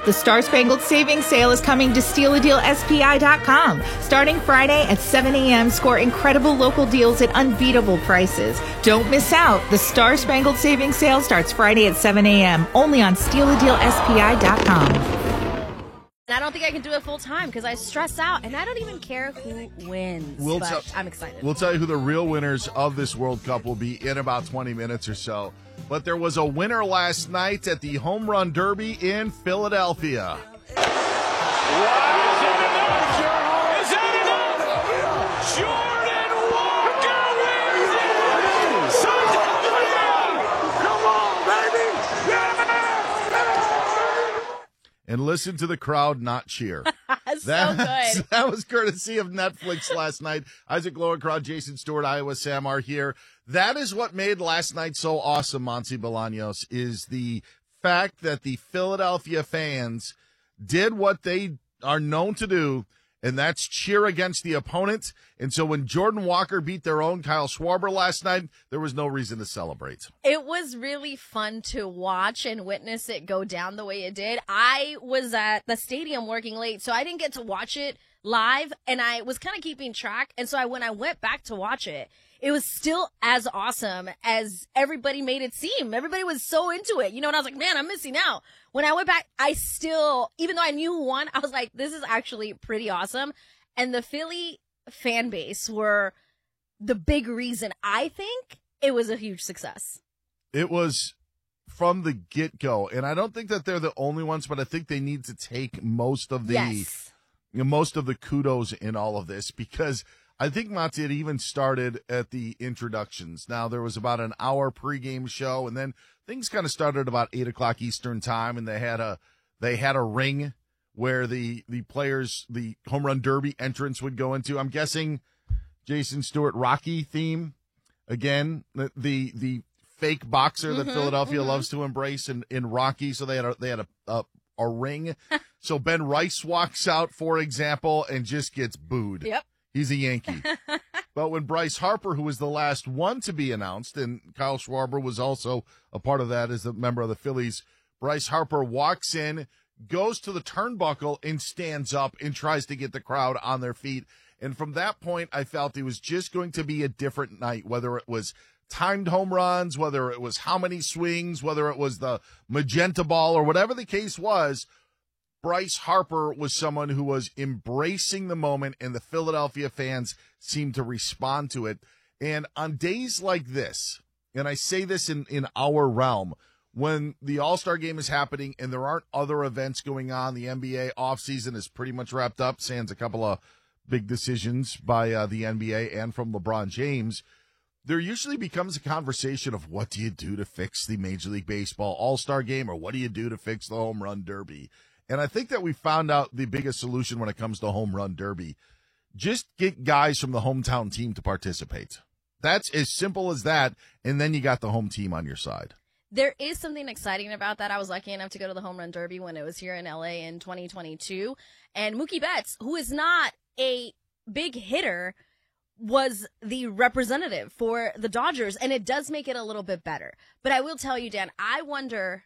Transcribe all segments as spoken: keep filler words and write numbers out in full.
The Star Spangled Savings Sale is coming to steal a deal S P I dot com. Starting Friday at seven a.m., score incredible local deals at unbeatable prices. Don't miss out. The Star Spangled Savings Sale starts Friday at seven a.m. only on steal a deal S P I dot com. I don't think I can do it full time because I stress out, and I don't even care who wins. We'll but t- I'm excited. We'll tell you who the real winners of this World Cup will be in about twenty minutes or so. But there was a winner last night at the Home Run Derby in Philadelphia. Is that enough? Jordan Walker wins it! Come on, baby! Yeah! And listen to the crowd not cheer. so that, good. That was courtesy of Netflix last night. Isaac Lowenkron, Jason Stewart, Iowa Sam are here. That is what made last night so awesome, Monty Bolaños, is the fact that the Philadelphia fans did what they are known to do, and that's cheer against the opponent. And so when Jordan Walker beat their own Kyle Schwarber last night, there was no reason to celebrate. It was really fun to watch and witness it go down the way it did. I was at the stadium working late, so I didn't get to watch it live, and I was kind of keeping track. And so I, when I went back to watch it, it was still as awesome as everybody made it seem. Everybody was so into it, you know, and I was like, man, I'm missing out. When I went back, I still, even though I knew who won, I was like, this is actually pretty awesome. And the Philly fan base were the big reason I think it was a huge success. It was from the get-go, and I don't think that they're the only ones, but I think they need to take most of the yes. you know, most of the kudos in all of this, because I think, Monty, it even started at the introductions. Now, there was about an hour pregame show, and then things kind of started about eight o'clock Eastern time, and they had a they had a ring where the, the players, the home run derby entrance would go into. I'm guessing Jason Stewart Rocky theme. Again, the the, the fake boxer mm-hmm, that Philadelphia mm-hmm. loves to embrace in, in Rocky. So they had a, they had a, a, a ring. So Ben Rice walks out, for example, and just gets booed. Yep. He's a Yankee. But when Bryce Harper, who was the last one to be announced, and Kyle Schwarber was also a part of that as a member of the Phillies, Bryce Harper walks in, goes to the turnbuckle, and stands up and tries to get the crowd on their feet. And from that point, I felt it was just going to be a different night, whether it was timed home runs, whether it was how many swings, whether it was the magenta ball, or whatever the case was. Bryce Harper was someone who was embracing the moment, and the Philadelphia fans seemed to respond to it. And on days like this, and I say this in, in our realm, when the All-Star game is happening and there aren't other events going on, the N B A offseason is pretty much wrapped up, sans a couple of big decisions by uh, the N B A and from LeBron James, there usually becomes a conversation of what do you do to fix the Major League Baseball All-Star game, or what do you do to fix the home run derby? And I think that we found out the biggest solution when it comes to home run derby. Just get guys from the hometown team to participate. That's as simple as that, and then you got the home team on your side. There is something exciting about that. I was lucky enough to go to the home run derby when it was here in L A in twenty twenty-two. And Mookie Betts, who is not a big hitter, was the representative for the Dodgers, and it does make it a little bit better. But I will tell you, Dan, I wonder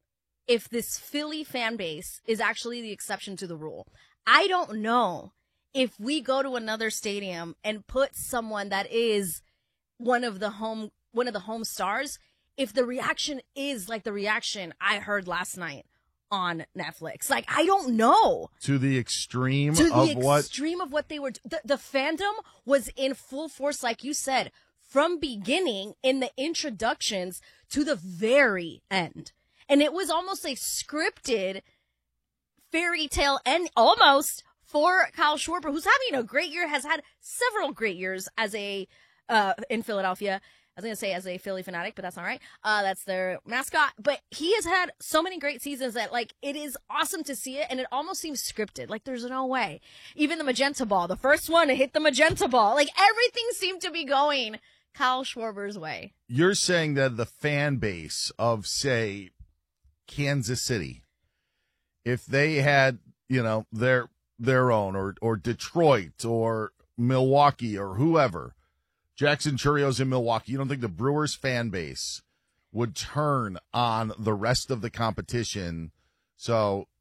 if this Philly fan base is actually the exception to the rule. I don't know if we go to another stadium and put someone that is one of the home one of the home stars, if the reaction is like the reaction I heard last night on Netflix. Like, I don't know. To the extreme to of the what? extreme of what they were. The, the fandom was in full force, like you said, from beginning in the introductions to the very end. And it was almost a scripted fairy tale end, almost, for Kyle Schwarber, who's having a great year, has had several great years as a uh, in Philadelphia. I was going to say as a Philly fanatic, but that's not right. Uh, that's their mascot. But he has had so many great seasons that, like, it is awesome to see it, and it almost seems scripted. Like, there's no way. Even the magenta ball, the first one to hit the magenta ball, like, everything seemed to be going Kyle Schwarber's way. You're saying that the fan base of, say, Kansas City, if they had, you know, their their own, or or Detroit or Milwaukee or whoever, Jackson Churios in Milwaukee, you don't think the Brewers fan base would turn on the rest of the competition? So